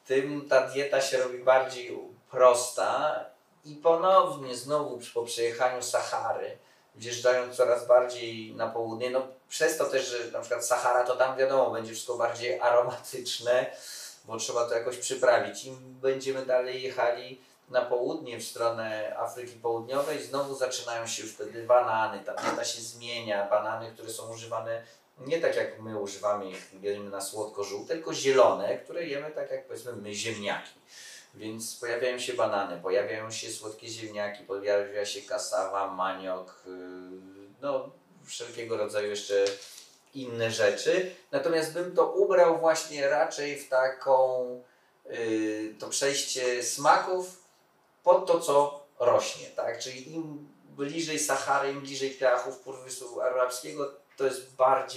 tym ta dieta się robi bardziej prosta i ponownie znowu po przejechaniu Sahary, wjeżdżając coraz bardziej na południe, no przez to też, że na przykład Sahara to tam wiadomo będzie wszystko bardziej aromatyczne, bo trzeba to jakoś przyprawić. Im będziemy dalej jechali na południe, w stronę Afryki Południowej, znowu zaczynają się już wtedy banany, ta dieta się zmienia, banany, które są używane nie tak jak my używamy ich, jemy na słodko-żółte, tylko zielone, które jemy tak jak powiedzmy my ziemniaki. Więc pojawiają się banany, pojawiają się słodkie ziemniaki, pojawia się kasawa, maniok, no wszelkiego rodzaju jeszcze inne rzeczy. Natomiast bym to ubrał właśnie raczej w taką, to przejście smaków pod to, co rośnie, tak? Czyli im bliżej Sahary, im bliżej piachów Półwyspu Arabskiego, to jest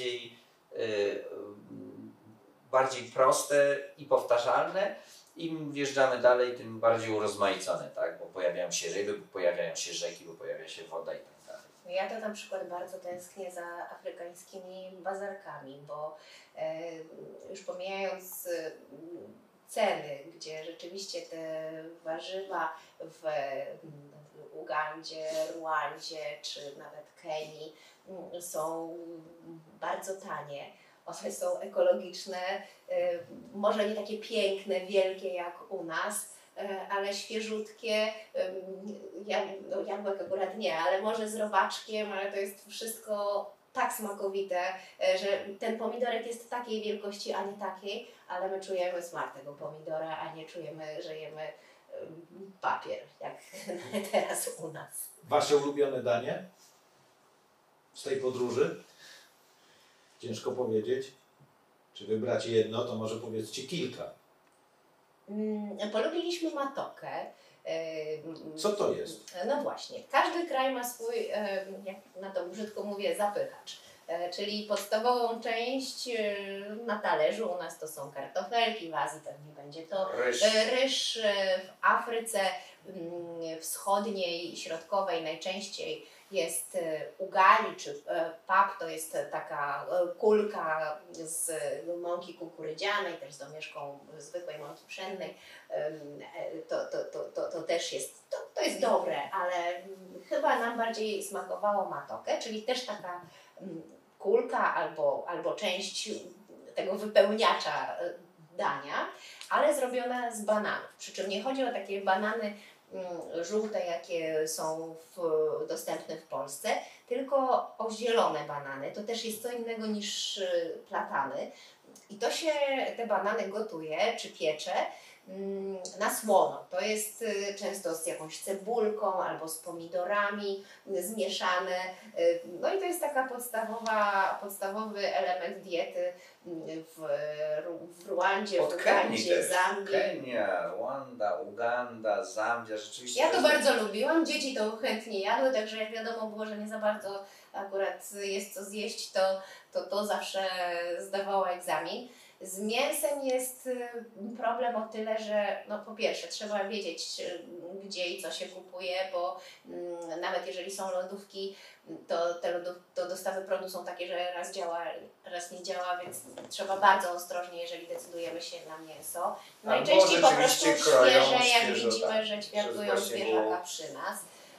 bardziej proste i powtarzalne. Im wjeżdżamy dalej, tym bardziej urozmaicone, tak? Bo pojawiają się ryby, bo pojawiają się rzeki, bo pojawia się woda i tak dalej. Ja to na przykład bardzo tęsknię za afrykańskimi bazarkami, bo już pomijając ceny, gdzie rzeczywiście te warzywa w Ugandzie, Rwandzie czy nawet Kenii są bardzo tanie. One są ekologiczne, może nie takie piękne, wielkie jak u nas, ale świeżutkie, jabłek akurat nie, ale może z robaczkiem, ale to jest wszystko tak smakowite, że ten pomidorek jest takiej wielkości, a nie takiej, ale my czujemy smak tego pomidora, a nie czujemy, że jemy papier, jak teraz u nas. Wasze ulubione danie z tej podróży? Ciężko powiedzieć. Czy wybrać jedno, to może powiedzcie kilka. Polubiliśmy matokę. Co to jest? No właśnie, każdy kraj ma swój, jak na to brzydko mówię, zapychacz. Czyli podstawową część na talerzu u nas to są kartofelki, w Azji pewnie będzie to ryż, w Afryce wschodniej i środkowej najczęściej jest ugali, czy pap, to jest taka kulka z mąki kukurydzianej, też z domieszką zwykłej mąki pszennej. To też jest, to jest dobre, ale chyba nam bardziej smakowało matoke, czyli też taka kulka albo część tego wypełniacza dania, ale zrobiona z bananów. Przy czym nie chodzi o takie banany żółte, jakie są dostępne w Polsce, tylko o zielone banany. To też jest co innego niż platany. I to się, te banany gotuje czy piecze na słono. To jest często z jakąś cebulką albo z pomidorami zmieszane. No i to jest taka podstawowy element diety w Rwandzie, w Ugandzie, Zambii. Kenia, Rwanda, Uganda, Zambia, rzeczywiście. Ja to bardzo lubiłam, dzieci to chętnie jadły, także jak wiadomo było, że nie za bardzo akurat jest co zjeść, to zawsze zdawała egzamin. Z mięsem jest problem o tyle, że no po pierwsze trzeba wiedzieć, gdzie i co się kupuje, bo nawet jeżeli są lodówki, to dostawy prądu są takie, że raz działa, raz nie działa, więc trzeba bardzo ostrożnie, jeżeli decydujemy się na mięso. Najczęściej po prostu świeże, jak widzimy, że ćwiartują zwierzaka przy nas.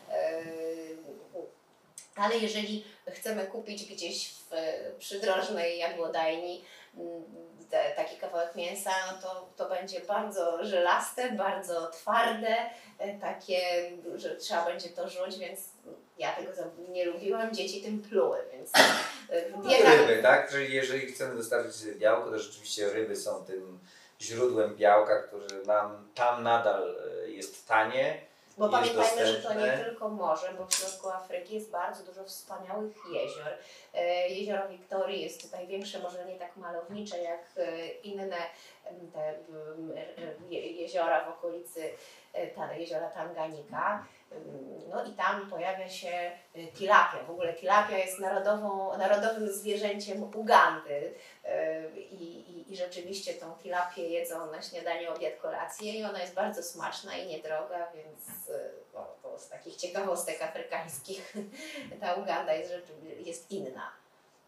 Ale jeżeli chcemy kupić gdzieś w przydrożnej jagłodajni taki kawałek mięsa, no to będzie bardzo żelaste, bardzo twarde, takie, że trzeba będzie to rzuć, więc ja tego nie lubiłam, dzieci tym pluły, więc ryby, tak? Czyli jeżeli chcemy dostarczyć białko, to rzeczywiście ryby są tym źródłem białka, które nam tam nadal jest tanie. Bo pamiętajmy, że to nie tylko morze, bo w środku Afryki jest bardzo dużo wspaniałych jezior. Jezioro Wiktorii jest największe, może nie tak malownicze jak inne te jeziora w okolicy jeziora Tanganika. No i tam pojawia się tilapia. W ogóle tilapia jest narodowym zwierzęciem Ugandy i rzeczywiście tą tilapię jedzą na śniadanie, obiad, kolację i ona jest bardzo smaczna i niedroga, więc to z takich ciekawostek afrykańskich ta Uganda jest inna.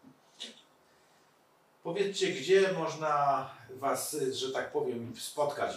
Powiedzcie, gdzie można Was, że tak powiem, spotkać